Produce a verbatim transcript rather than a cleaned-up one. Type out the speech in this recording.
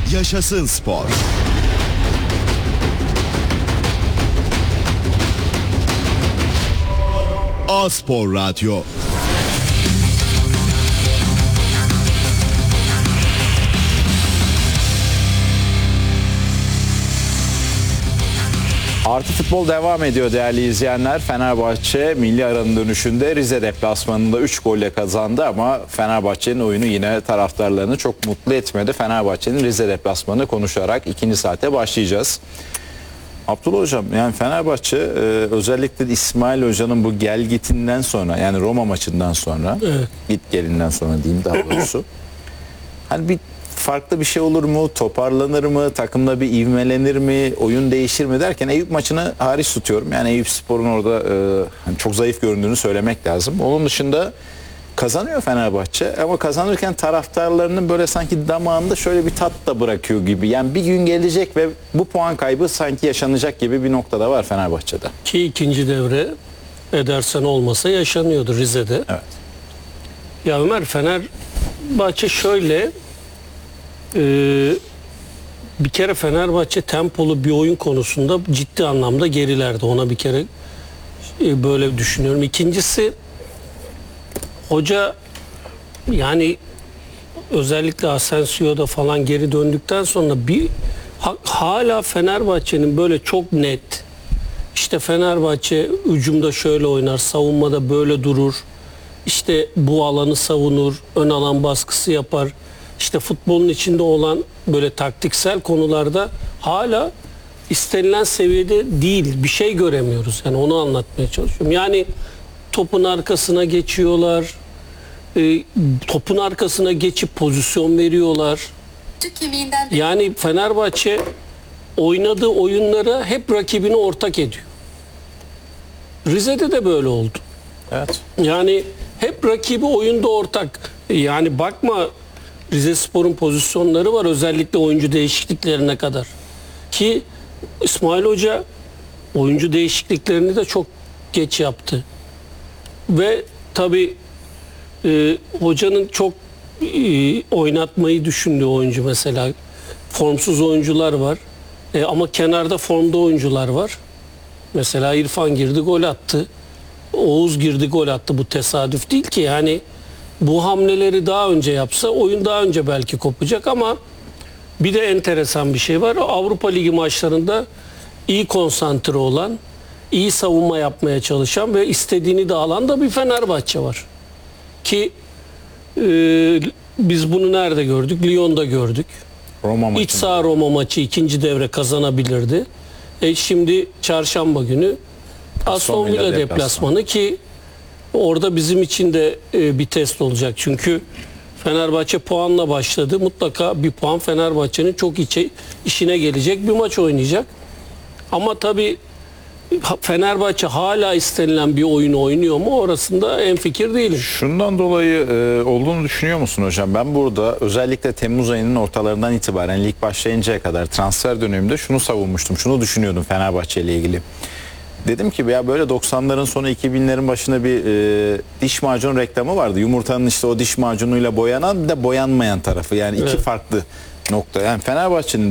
Yaşasın spor. A-Spor Radyo. Artı Futbol devam ediyor değerli izleyenler. Fenerbahçe milli aranın dönüşünde Rize deplasmanında üç golle kazandı ama Fenerbahçe'nin oyunu yine taraftarlarını çok mutlu etmedi. Fenerbahçe'nin Rize deplasmanını konuşarak ikinci saate başlayacağız. Abdullah Hocam, yani Fenerbahçe e, özellikle de İsmail Hoca'nın bu gelgitinden sonra, yani Roma maçından sonra, Evet. git gelinden sonra diyeyim daha doğrusu. Hani bir farklı bir şey olur mu? Toparlanır mı? Takımda bir ivmelenir mi? Oyun değişir mi derken Eyüp maçını hariç tutuyorum. Yani Eyüpspor'un orada e, hani çok zayıf göründüğünü söylemek lazım. Onun dışında kazanıyor Fenerbahçe ama kazanırken taraftarlarının böyle sanki damağında şöyle bir tat da bırakıyor gibi. Yani bir gün gelecek ve bu puan kaybı sanki yaşanacak gibi bir noktada var Fenerbahçe'de. Ki ikinci devre Ederson olmasa yaşanıyordu Rize'de. Evet. Ya Ömer, Fenerbahçe şöyle e, bir kere Fenerbahçe tempolu bir oyun konusunda ciddi anlamda gerilerdi. Ona bir kere e, böyle düşünüyorum. İkincisi, hoca yani özellikle Asensio'da falan geri döndükten sonra bir ha, hala Fenerbahçe'nin böyle çok net, işte Fenerbahçe hücumda şöyle oynar, savunmada böyle durur, işte bu alanı savunur, ön alan baskısı yapar, işte futbolun içinde olan böyle taktiksel konularda hala istenilen seviyede değil, bir şey göremiyoruz. Yani onu anlatmaya çalışıyorum. Yani topun arkasına geçiyorlar, e, topun arkasına geçip pozisyon veriyorlar. Kemiğinden de Yani Fenerbahçe oynadığı oyunlara hep rakibini ortak ediyor. Rize'de de böyle oldu. Evet. Yani hep rakibi oyunda ortak. Yani bakma, Rizespor'un pozisyonları var, özellikle oyuncu değişikliklerine kadar. Ki İsmail Hoca oyuncu değişikliklerini de çok geç yaptı. Ve tabii e, hocanın çok e, oynatmayı düşündüğü oyuncu, mesela formsuz oyuncular var. E, ama kenarda formda oyuncular var. Mesela İrfan girdi, gol attı. Oğuz girdi, gol attı. Bu tesadüf değil ki. Yani bu hamleleri daha önce yapsa oyun daha önce belki kopacak ama bir de enteresan bir şey var. Avrupa Ligi maçlarında iyi konsantre olan, iyi savunma yapmaya çalışan ve istediğini de alan da bir Fenerbahçe var. Ki e, biz bunu nerede gördük? Lyon'da gördük. Roma maçı. İç saha Roma maçı ikinci devre kazanabilirdi. E şimdi çarşamba günü Aston Villa Villa deplasmanı, ki orada bizim için de e, bir test olacak. Çünkü Fenerbahçe puanla başladı. Mutlaka bir puan Fenerbahçe'nin çok içe, işine gelecek bir maç oynayacak. Ama tabii Fenerbahçe hala istenilen bir oyunu oynuyor mu? Orasında hemfikir değilim. Şundan dolayı e, olduğunu düşünüyor musun hocam? Ben burada özellikle Temmuz ayının ortalarından itibaren lig başlayıncaya kadar transfer döneminde şunu savunmuştum. Şunu düşünüyordum Fenerbahçe ile ilgili. Dedim ki ya böyle doksanların sonu iki binlerin başında bir e, diş macun reklamı vardı. Yumurtanın işte o diş macunuyla boyanan bir de boyanmayan tarafı. Yani iki Evet. farklı nokta. Yani Fenerbahçe'nin